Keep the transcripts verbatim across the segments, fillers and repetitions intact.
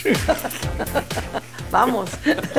Vamos.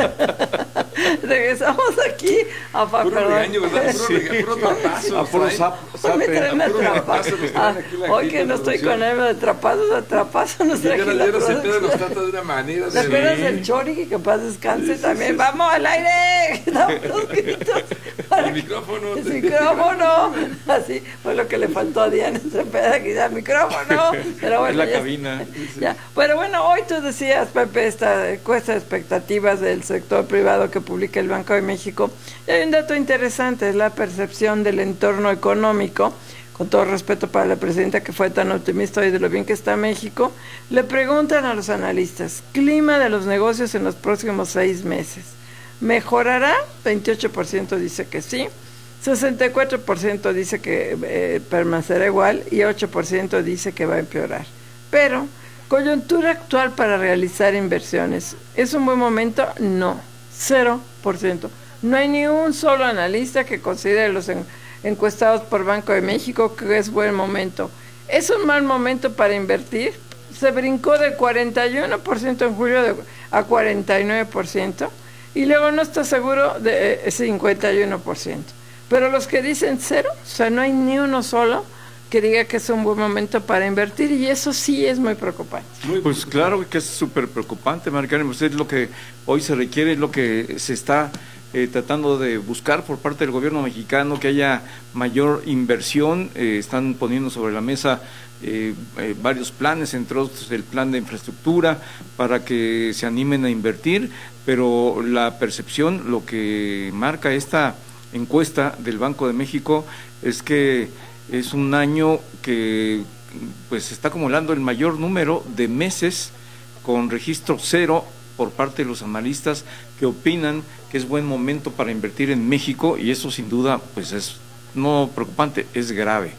Regresamos aquí a pa, puro perdón. regaño, ¿verdad? Puro, Sí. regaño, puro trapazo. A puro ¿sabes? zap, Me zape. traen a puro trapazo. trapazo nos traen Ah, aquí la hoy gente que de no estoy producción. con él de trapazos a trapazos, nos Y trae ya aquí no, la ya no se producción. Pedro nos trata de una manera. ¿Te de- acuerdas Sí. del Chori? Que en paz descanse también. ¡Vamos al aire! Damos los gritos. El micrófono. El micrófono. Así fue lo que le faltó a Diana Cepeda, que ya el micrófono. Pero bueno, Es la ya- cabina. ya. Pero bueno, hoy tú decías, Pepe, esta encuesta de expectativas del sector privado que publica el Banco de México. Y hay un dato interesante, es la percepción del entorno económico. Con todo respeto para la presidenta que fue tan optimista hoy de lo bien que está México, le preguntan a los analistas, clima de los negocios en los próximos seis meses. ¿Mejorará? veintiocho por ciento dice que sí, sesenta y cuatro por ciento dice que eh, permanecerá igual y ocho por ciento dice que va a empeorar. Pero, coyuntura actual para realizar inversiones, ¿es un buen momento? No, cero por ciento. No hay ni un solo analista que considere los en, encuestados por Banco de México que es buen momento. ¿Es un mal momento para invertir? Se brincó de cuarenta y uno por ciento en julio de, a cuarenta y nueve por ciento y luego no está seguro de eh, cincuenta y uno por ciento. Pero los que dicen cero, o sea, no hay ni uno solo que diga que es un buen momento para invertir y eso sí es muy preocupante. Muy, pues claro que es súper preocupante, Maricarmen, pues es lo que hoy se requiere, es lo que se está eh, tratando de buscar por parte del gobierno mexicano, que haya mayor inversión. Eh, están poniendo sobre la mesa eh, eh, varios planes, entre otros el plan de infraestructura, para que se animen a invertir, pero la percepción, lo que marca esta encuesta del Banco de México es que es un año que pues está acumulando el mayor número de meses con registro cero por parte de los analistas que opinan que es buen momento para invertir en México, y eso sin duda pues es no preocupante, es grave.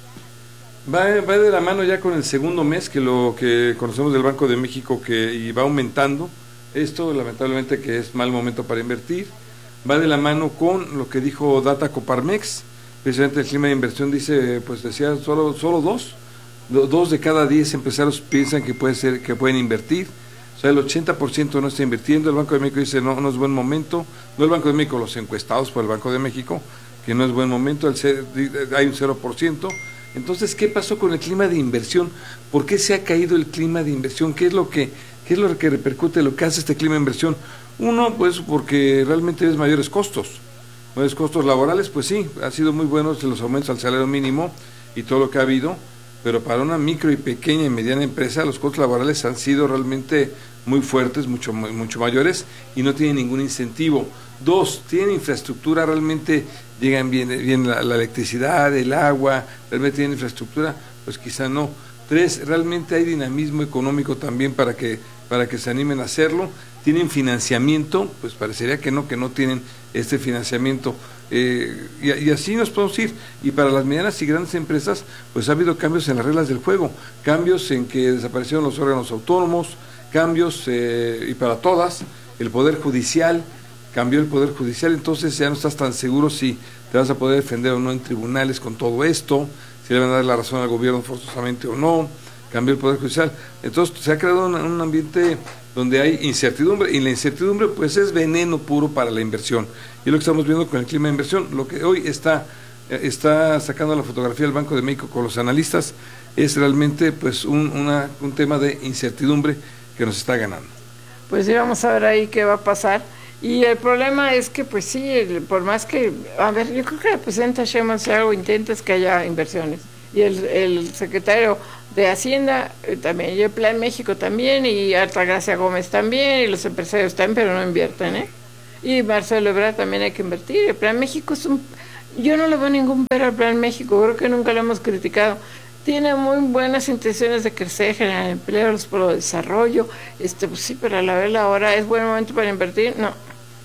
Va, va de la mano ya con el segundo mes que lo que conocemos del Banco de México, que y va aumentando esto, lamentablemente, que es mal momento para invertir. Va de la mano con lo que dijo Data Coparmex, precisamente el clima de inversión dice, pues decía, solo solo dos, do, dos de cada diez empresarios piensan que puede ser que pueden invertir. O sea, el ochenta por ciento no está invirtiendo. El Banco de México dice no, no es buen momento. No el Banco de México, los encuestados por el Banco de México, que no es buen momento. El C, hay un cero por ciento. Entonces, ¿qué pasó con el clima de inversión? ¿Por qué se ha caído el clima de inversión? ¿Qué es lo que, qué es lo que repercute, lo que hace este clima de inversión? Uno, pues porque realmente es mayores costos. Mayores costos laborales, pues sí, han sido muy buenos los aumentos al salario mínimo y todo lo que ha habido, pero para una micro y pequeña y mediana empresa los costos laborales han sido realmente muy fuertes, mucho mucho mayores, y no tienen ningún incentivo. Dos, tienen infraestructura, realmente llegan bien, bien la, la electricidad, el agua, realmente tienen infraestructura, pues quizá no. Tres, realmente hay dinamismo económico también para que, para que se animen a hacerlo. Tienen financiamiento, pues parecería que no, que no tienen este financiamiento. Eh, y, y así nos podemos ir. Y para las medianas y grandes empresas, pues ha habido cambios en las reglas del juego, cambios en que desaparecieron los órganos autónomos, cambios, eh, y para todas, el Poder Judicial, cambió el Poder Judicial, entonces ya no estás tan seguro si te vas a poder defender o no en tribunales con todo esto, si le van a dar la razón al gobierno forzosamente o no, cambió el Poder Judicial. Entonces se ha creado un, un ambiente donde hay incertidumbre, y la incertidumbre pues es veneno puro para la inversión, y es lo que estamos viendo con el clima de inversión. Lo que hoy está, está sacando la fotografía del Banco de México con los analistas es realmente pues un, una, un tema de incertidumbre que nos está ganando. Pues sí, vamos a ver ahí qué va a pasar. Y el problema es que, pues sí, el, por más que, a ver, yo creo que la presidenta Sheinbaum, si algo intenta es que haya inversiones. Y el, el secretario de Hacienda eh, también, y el Plan México también, y Altagracia Gómez también, y los empresarios también, pero no invierten, ¿eh? Y Marcelo Ebrard también hay que invertir. El Plan México es un... Yo no le veo ningún pero al Plan México, creo que nunca lo hemos criticado. Tiene muy buenas intenciones de crecer, generar empleos, por el desarrollo, este, pues sí, pero a la vez la hora es buen momento para invertir, no.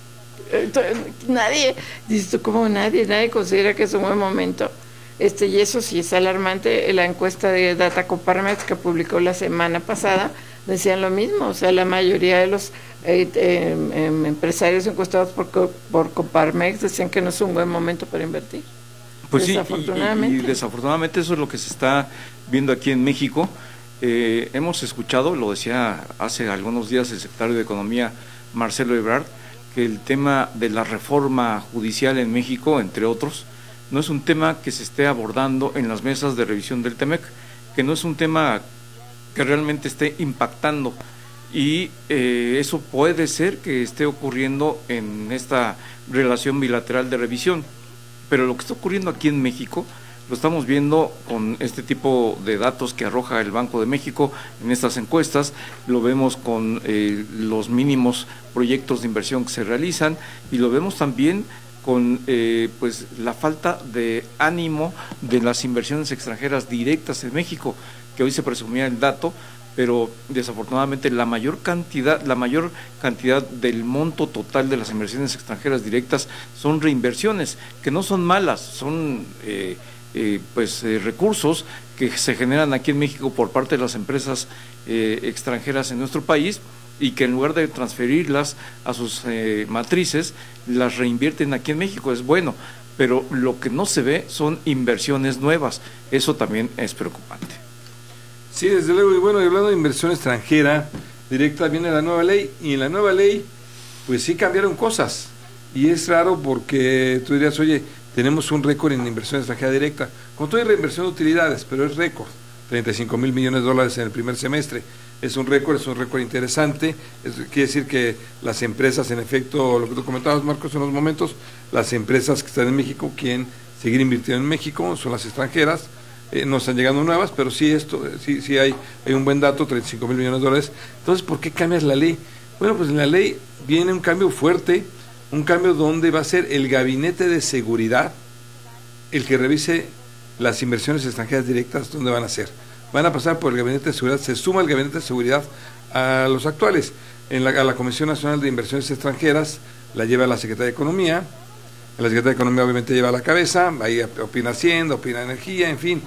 Nadie, dices tú, ¿cómo nadie? Nadie considera que es un buen momento. Este, y eso sí es alarmante. La encuesta de Data Coparmex que publicó la semana pasada decían lo mismo, o sea, la mayoría de los eh, eh, eh, empresarios encuestados por, por Coparmex decían que no es un buen momento para invertir. Pues sí, desafortunadamente. y, y, y desafortunadamente eso es lo que se está viendo aquí en México, Eh, hemos escuchado, lo decía hace algunos días el secretario de Economía, Marcelo Ebrard, que el tema de la reforma judicial en México, entre otros, no es un tema que se esté abordando en las mesas de revisión del Temec, que no es un tema que realmente esté impactando, y eh, eso puede ser que esté ocurriendo en esta relación bilateral de revisión, pero lo que está ocurriendo aquí en México lo estamos viendo con este tipo de datos que arroja el Banco de México en estas encuestas, lo vemos con eh, los mínimos proyectos de inversión que se realizan, y lo vemos también con eh, pues la falta de ánimo de las inversiones extranjeras directas en México, que hoy se presumía el dato, pero desafortunadamente la mayor cantidad, la mayor cantidad del monto total de las inversiones extranjeras directas son reinversiones, que no son malas, son eh, eh, pues eh, recursos que se generan aquí en México por parte de las empresas eh, extranjeras en nuestro país, y que en lugar de transferirlas a sus eh, matrices, las reinvierten aquí en México. Es bueno, pero lo que no se ve son inversiones nuevas. Eso también es preocupante. Sí, desde luego. Y bueno, y hablando de inversión extranjera directa, viene la nueva ley, y en la nueva ley pues sí cambiaron cosas, y es raro porque tú dirías, oye, tenemos un récord en inversión extranjera directa, con toda reinversión de utilidades, pero es récord, treinta y cinco mil millones de dólares en el primer semestre. Es un récord, es un récord interesante. Es, quiere decir que las empresas, en efecto, lo que tú comentabas, Marcos, en los momentos, las empresas que están en México quieren seguir invirtiendo en México, son las extranjeras, eh, no están llegando nuevas, pero sí esto, sí, sí hay, hay un buen dato, treinta y cinco mil millones de dólares. Entonces, ¿por qué cambias la ley? Bueno, pues en la ley viene un cambio fuerte, un cambio donde va a ser el gabinete de seguridad el que revise las inversiones extranjeras directas, ¿dónde van a ser? Van a pasar por el gabinete de seguridad, se suma el gabinete de seguridad a los actuales. En la, a la Comisión Nacional de Inversiones Extranjeras la lleva la Secretaría de Economía, la Secretaría de Economía obviamente lleva la cabeza, ahí opina Hacienda, opina Energía, en fin,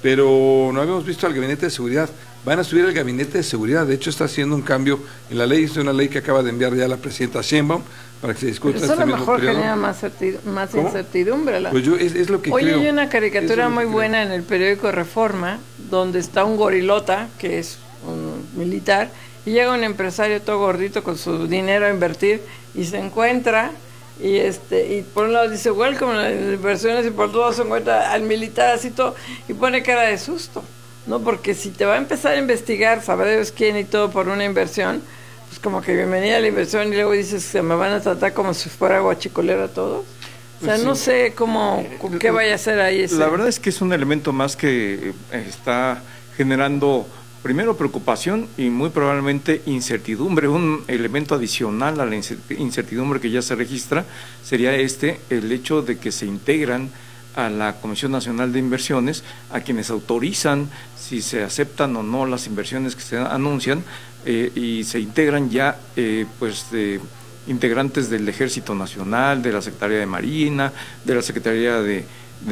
pero no habíamos visto al gabinete de seguridad. Van a subir el gabinete de seguridad, de hecho está haciendo un cambio en la ley, es una ley que acaba de enviar ya la presidenta Sheinbaum para que se discuta. Pero eso este a lo mismo mejor periodo. genera más, más ¿Cómo? incertidumbre. La... Pues yo, es, es lo que Oye, creo. hay una caricatura es muy creo. buena en el periódico Reforma, donde está un gorilota, que es un militar, y llega un empresario todo gordito con su dinero a invertir, y se encuentra, y este y por un lado dice, welcome a las inversiones, y por otro lado se encuentra al militar así todo, y pone cara de susto, ¿no? Porque si te va a empezar a investigar, sabrá Dios quién y todo por una inversión, pues como que bienvenida a la inversión, y luego dices que me van a tratar como si fuera guachicolero a todos. O sea, Pues no sí. sé cómo, qué vaya a hacer ahí ese. La verdad es que es un elemento más que eh, está generando primero preocupación y muy probablemente incertidumbre. Un elemento adicional a la incertidumbre que ya se registra sería este, el hecho de que se integran a la Comisión Nacional de Inversiones, a quienes autorizan si se aceptan o no las inversiones que se anuncian, eh, y se integran ya eh, pues de integrantes del Ejército Nacional, de la Secretaría de Marina, de la Secretaría de,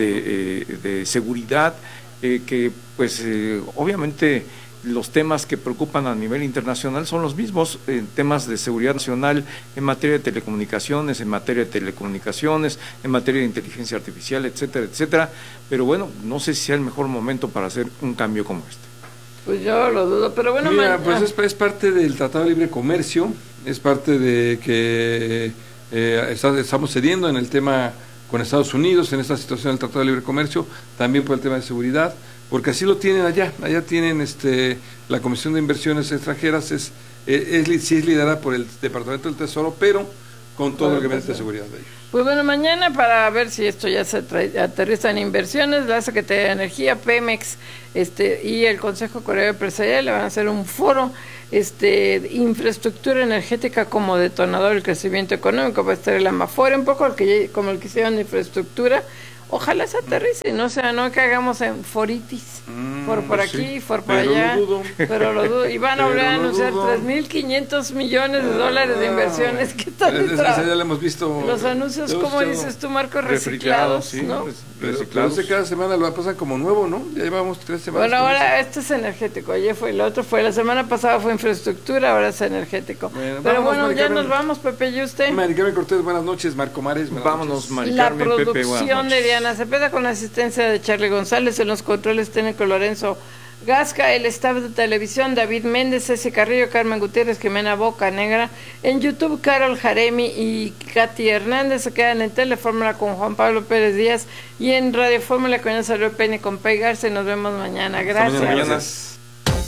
de, eh, de Seguridad, eh, que pues eh, obviamente los temas que preocupan a nivel internacional son los mismos, eh, temas de seguridad nacional en materia de telecomunicaciones, en materia de telecomunicaciones, en materia de inteligencia artificial, etcétera, etcétera, pero bueno, no sé si sea el mejor momento para hacer un cambio como este. Pues yo lo dudo, pero bueno. Mira, man, pues ah. es, es parte del Tratado de Libre Comercio, es parte de que eh, está, estamos cediendo en el tema con Estados Unidos, en esta situación del Tratado de Libre Comercio, también por el tema de seguridad, porque así lo tienen allá, allá tienen este la Comisión de Inversiones Extranjeras, es, es, es, sí es liderada por el Departamento del Tesoro, pero con todo el gabinete de seguridad de ellos. Pues bueno, mañana para ver si esto ya se trae, aterriza en inversiones, la Secretaría de Energía, Pemex, este y el Consejo Coreano Empresarial le van a hacer un foro, este infraestructura energética como detonador del crecimiento económico. Va a estar el Amafor, un poco el que, como el que hicieron de infraestructura. Ojalá se aterrice, no sea, no que hagamos en foritis, mm, por por pues aquí, sí, por por pero allá, lo dudo. pero lo dudo, y van a volver a Pero lo anunciar dudo. tres mil quinientos millones de dólares de inversiones. ¿Qué tal? Esa- esa Esa- ya la hemos visto. Los anuncios, Hemos ¿cómo estado- dices tú, Marco? Refrigerados, Reciclados, sí, ¿no? pues, Pero, pero reciclados. ese cada semana lo pasan como nuevo, ¿no? Ya llevamos tres semanas. Bueno, con ahora eso. este es energético, ayer fue el otro, fue la semana pasada fue infraestructura, ahora es energético. Bueno, Pero vámonos, bueno, Mari ya Carmen. nos vamos, Pepe, ¿y usted? Mari Carmen Cortés, buenas noches. Marco Mares, buenas Vámonos, noches. Mari La Carmen, Pepe, buenas producción de noches. Diana Cepeda con la asistencia de Charlie González, en los controles técnicos Lorenzo Gasca, el staff de televisión, David Méndez, Ceci Carrillo, Carmen Gutiérrez, Jimena Boca Negra. En YouTube, Carol Jaremi y Katy Hernández. Se quedan en Telefórmula con Juan Pablo Pérez Díaz y en Radio Fórmula con Salud Penny con Pei Garza. Nos vemos mañana. Gracias. Hasta mañana.